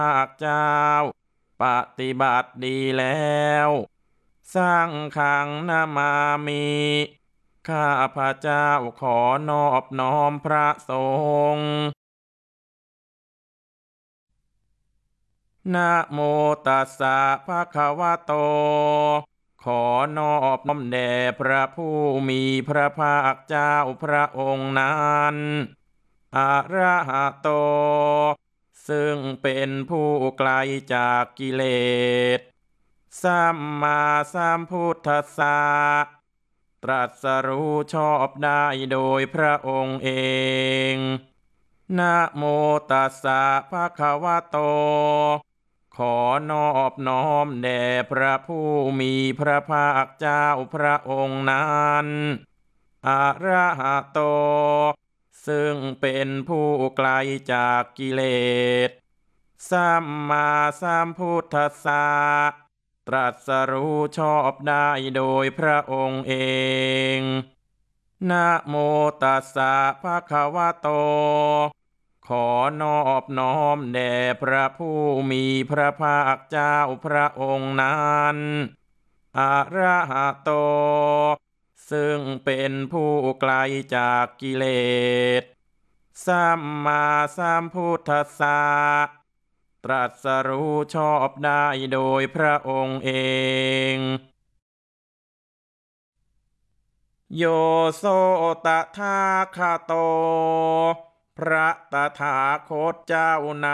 ภาคเจ้าปฏิบัติดีแล้วสร้างขังนามามิข้าพระเจ้าขอนอบน้อมพระสงฆ์นะโมตัสสะภะคะวะโตขอนอบน้อมแด่พระผู้มีพระภาคเจ้าพระองค์นั้นอะระหะโตซึ่งเป็นผู้ไกลจากกิเลสสัมมาสัมพุทธัสสะตรัสรู้ชอบได้โดยพระองค์เองนะโมตัสสะภะคะวะโตขอนอบน้อมแด่พระผู้มีพระภาคเจ้าพระองค์นั้นอะระหะโตซึ่งเป็นผู้ไกลจากกิเลสสัมมาสัมพุทธัสสะตรัสรู้ชอบได้โดยพระองค์เองนะโมตัสสะภะคะวะโตขอนอบน้อมแด่พระผู้มีพระภาคเจ้าพระองค์นั้นอะระหะโตซึ่งเป็นผู้ไกลจากกิเลสสัมมาสัมพุทธัสสะตรัสรู้ชอบได้โดยพระองค์เองโยโสตถาคโตพระตถาคตเจ้านะ